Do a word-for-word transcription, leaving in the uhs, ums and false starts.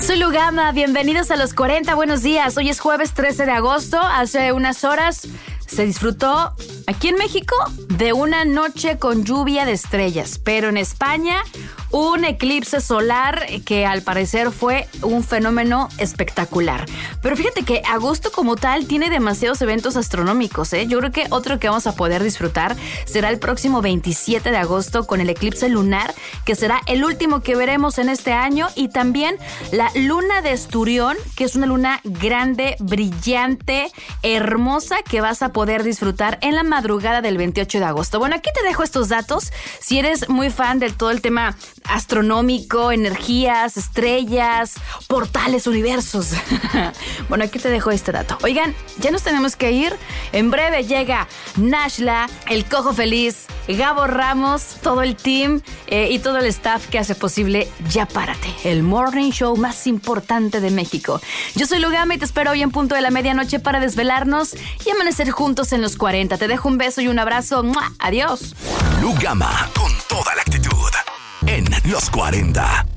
Soy Lugama, bienvenidos a los cuarenta, buenos días. Hoy es jueves trece de agosto, hace unas horas se disfrutó aquí en México de una noche con lluvia de estrellas, pero en España un eclipse solar que al parecer fue un fenómeno espectacular. Pero fíjate que agosto como tal tiene demasiados eventos astronómicos, ¿eh? Yo creo que otro que vamos a poder disfrutar será el próximo veintisiete de agosto con el eclipse lunar, que será el último que veremos en este año, y también la luna de Esturión, que es una luna grande, brillante, hermosa, que vas a poder disfrutar en la madrugada del veintiocho de agosto. Bueno, aquí te dejo estos datos. Si eres muy fan del todo el tema astronómico, energías, estrellas, portales, universos. Bueno, aquí te dejo este dato. Oigan, ya nos tenemos que ir. En breve llega Nashla, el Cojo Feliz, Gabo Ramos, todo el team eh, y todo el staff que hace posible Ya Párate, el morning show más importante de México. Yo soy Lugama y te espero hoy en punto de la medianoche para desvelarnos y amanecer juntos en los cuarenta. Te dejo un beso y un abrazo. ¡Mua! Adiós. Lugama con toda la actitud en los cuarenta.